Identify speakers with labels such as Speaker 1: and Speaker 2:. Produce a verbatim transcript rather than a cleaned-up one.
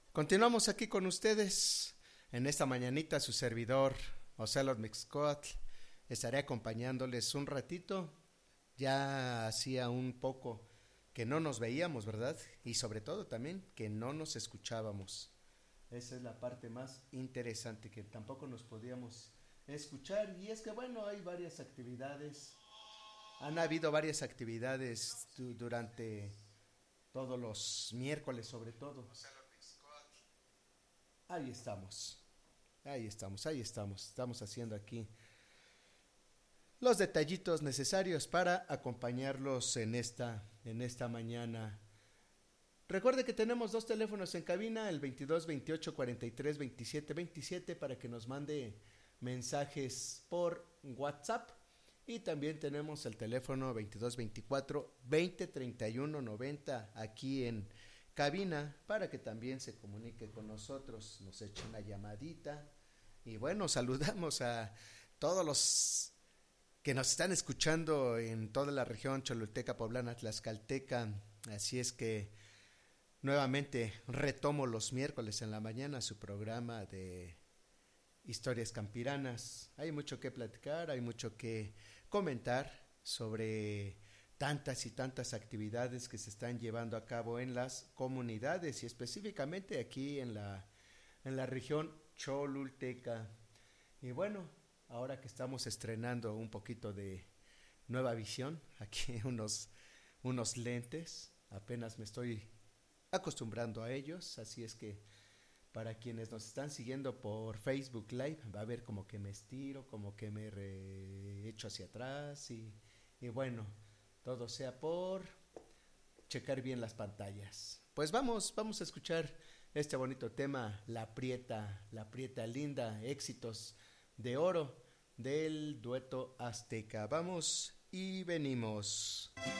Speaker 1: Continuamos aquí con ustedes en esta mañanita. Su servidor Ocelot Mixcoatl estaré acompañándoles un ratito. Ya hacía un poco que no nos veíamos, ¿verdad? Y sobre todo también que no nos escuchábamos. Esa es la parte más interesante, que tampoco nos podíamos escuchar. Y es que bueno, hay varias actividades. Han habido varias actividades du- durante todos los miércoles, sobre todo. Ahí estamos. Ahí estamos, ahí estamos. Estamos haciendo aquí los detallitos necesarios para acompañarlos en esta, en esta mañana. Recuerde que tenemos dos teléfonos en cabina, el veintidós veintiocho cuarenta y tres veintisiete veintisiete, para que nos mande mensajes por WhatsApp. Y también tenemos el teléfono veintidós veinticuatro veinte treinta y uno noventa aquí en cabina, para que también se comunique con nosotros, nos eche una llamadita. Y bueno, saludamos a todos los que nos están escuchando en toda la región cholulteca, poblana, tlaxcalteca. Así es que nuevamente retomo los miércoles en la mañana su programa de historias campiranas. Hay mucho que platicar, hay mucho que comentar sobre tantas y tantas actividades que se están llevando a cabo en las comunidades y específicamente aquí en la, en la región cholulteca. Y bueno, ahora que estamos estrenando un poquito de nueva visión, aquí unos, unos lentes, apenas me estoy acostumbrando a ellos, así es que para quienes nos están siguiendo por Facebook Live, va a ver como que me estiro, como que me re- echo hacia atrás y, y bueno, todo sea por checar bien las pantallas. Pues vamos, vamos a escuchar este bonito tema, La Prieta, La Prieta Linda, éxitos de oro del dueto azteca. Vamos y venimos.